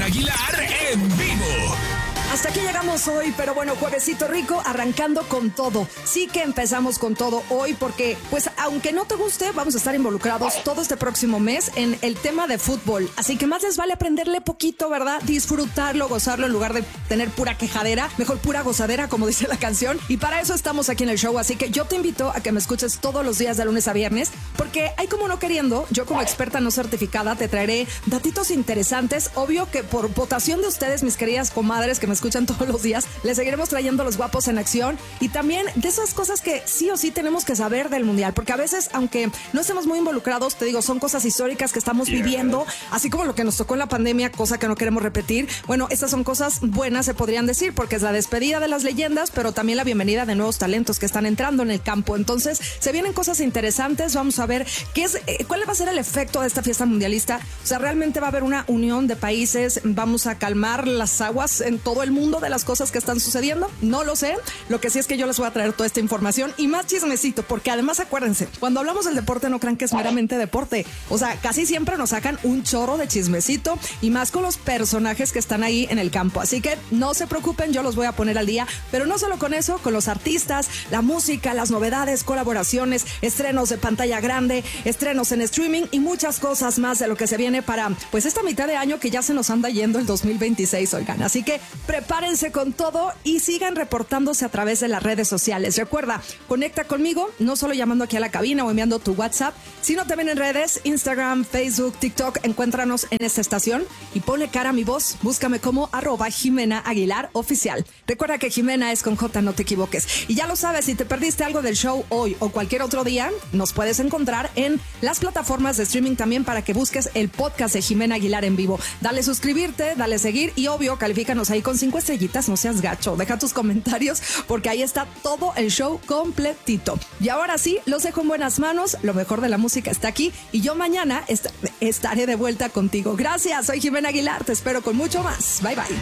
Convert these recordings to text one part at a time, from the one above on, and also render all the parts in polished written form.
Jimena Aguilar en vivo. Hasta aquí llegamos hoy, pero bueno, juevesito rico, arrancando con todo. Sí que empezamos con todo hoy porque, pues, aunque no te guste, vamos a estar involucrados todo este próximo mes en el tema de fútbol. Así que más les vale aprenderle poquito, ¿verdad? Disfrutarlo, gozarlo en lugar de tener pura quejadera. Mejor pura gozadera, como dice la canción. Y para eso estamos aquí en el show. Así que yo te invito a que me escuches todos los días de lunes a viernes, porque hay como no queriendo, yo como experta no certificada te traeré datitos interesantes. Obvio que por votación de ustedes, mis queridas comadres que me escuchan todos los días, les seguiremos trayendo los guapos en acción y también de esas cosas que sí o sí tenemos que saber del mundial, porque a veces, aunque no estemos muy involucrados, te digo, son cosas históricas que estamos viviendo, así como lo que nos tocó en la pandemia, cosa que no queremos repetir. Bueno, estas son cosas buenas, se podrían decir, porque es la despedida de las leyendas, pero también la bienvenida de nuevos talentos que están entrando en el campo. Entonces, se vienen cosas interesantes. Vamos a ver cuál va a ser el efecto de esta fiesta mundialista. O sea, realmente va a haber una unión de países, vamos a calmar las aguas en todo el mundo de las cosas que están sucediendo. No lo sé. Lo que sí es que yo les voy a traer toda esta información y más chismecito, porque además acuérdense, cuando hablamos del deporte no crean que es meramente deporte. O sea, casi siempre nos sacan un chorro de chismecito y más con los personajes que están ahí en el campo. Así que no se preocupen, yo los voy a poner al día, pero no solo con eso, con los artistas, la música, las novedades, colaboraciones, estrenos de pantalla grande, estrenos en streaming y muchas cosas más de lo que se viene para, pues, esta mitad de año que ya se nos anda yendo el 2026, oigan. Así que prepárense con todo y sigan reportándose a través de las redes sociales. Recuerda, conecta conmigo, no solo llamando aquí a la cabina o enviando tu WhatsApp, sino también en redes, Instagram, Facebook, TikTok. Encuéntranos en esta estación y ponle cara a mi voz. Búscame como @Jimena Aguilar Oficial. Recuerda que Jimena es con J, no te equivoques. Y ya lo sabes, si te perdiste algo del show hoy o cualquier otro día, nos puedes encontrar en las plataformas de streaming también para que busques el podcast de Jimena Aguilar en vivo. Dale suscribirte, dale seguir y obvio, califícanos ahí con 5 estrellitas, no seas gacho. Deja tus comentarios porque ahí está todo el show completito. Y ahora sí, los dejo en buenas manos. Lo mejor de la música está aquí y yo mañana estaré de vuelta contigo. Gracias, soy Jimena Aguilar. Te espero con mucho más. Bye, bye.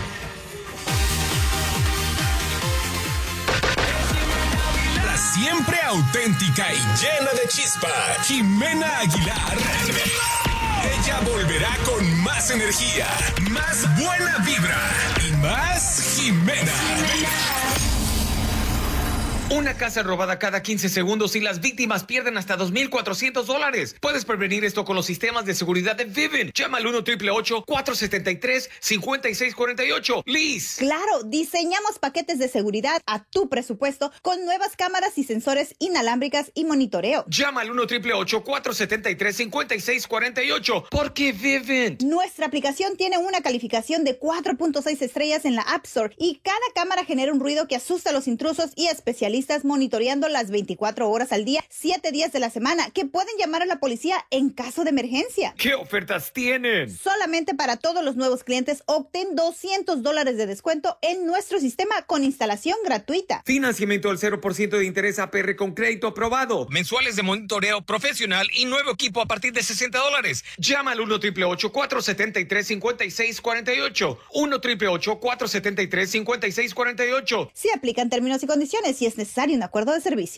La siempre auténtica y llena de chispa, Jimena Aguilar. Ella volverá con más energía, más buena vibra y más Jimena. Una casa robada cada 15 segundos y las víctimas pierden hasta $2,400. Puedes prevenir esto con los sistemas de seguridad de Vivint. Llama al 1-888-473-5648. Liz. Claro, diseñamos paquetes de seguridad a tu presupuesto con nuevas cámaras y sensores inalámbricas y monitoreo. Llama al 1-888-473-5648. Porque Vivint. Nuestra aplicación tiene una calificación de 4.6 estrellas en la App Store y cada cámara genera un ruido que asusta a los intrusos y especialistas monitoreando las 24 horas al día, 7 días de la semana, que pueden llamar a la policía en caso de emergencia. ¿Qué ofertas tienen? Solamente para todos los nuevos clientes obtén $200 de descuento en nuestro sistema con instalación gratuita. Financiamiento al 0% de interés APR con crédito aprobado. Mensuales de monitoreo profesional y nuevo equipo a partir de $60. Llama al 1-888-473-5648. 1-888-473-5648. Se aplican términos y condiciones si es necesario un acuerdo de servicio.